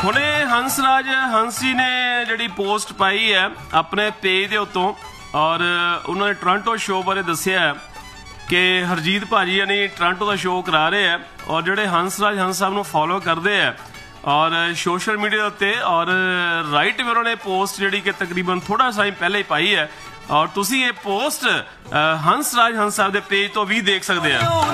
ਹੁਣੇ ਹੰਸਰਾਜ ਹੰਸੀ ਨੇ ਜਿਹੜੀ ਪੋਸਟ ਪਾਈ ਹੈ ਆਪਣੇ ਪੇਜ ਦੇ ਉੱਤੋਂ ਔਰ ਉਹਨਾਂ ਨੇ ਟੋਰਾਂਟੋ ਸ਼ੋਅ ਬਾਰੇ ਦੱਸਿਆ ਕਿ ਹਰਜੀਤ ਭਾਜੀ ਯਾਨੀ ਟੋਰਾਂਟੋ ਦਾ ਸ਼ੋਅ ਕਰਾ ਰਹੇ ਹੈ ਔਰ ਜਿਹੜੇ ਹੰਸਰਾਜ ਹੰਸ ਸਾਹਿਬ ਨੂੰ ਫੋਲੋ ਕਰਦੇ ਹੈ ਔਰ ਸੋਸ਼ਲ ਮੀਡੀਆ ਉੱਤੇ ਔਰ ਰਾਈਟ ਵੀ ਉਹਨਾਂ ਨੇ ਪੋਸਟ ਜਿਹੜੀ ਕਿ ਤਕਰੀਬਨ ਥੋੜਾ ਟਾਈਮ ਪਹਿਲੇ ਹੀ ਪਾਈ ਹੈ ਔਰ ਤੁਸੀਂ ਇਹ ਪੋਸਟ ਹੰਸਰਾਜ ਹੰਸ ਸਾਹਿਬ ਦੇ ਪੇਜ ਤੋਂ ਵੀ ਦੇਖ ਸਕਦੇ ਆ।